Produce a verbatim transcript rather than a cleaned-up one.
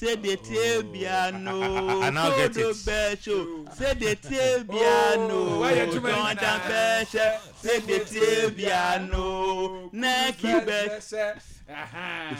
say the Tibiano, I now get it. Say the Tibiano, don't say the Tibiano, Naki Besh.